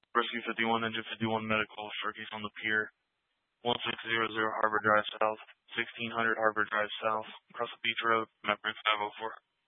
Rescue 51, Engine 51 Medical, Sharky's on the pier. 1600 Harbor Drive South, 1600 Harbor Drive South, across the beach road, Maverick 504.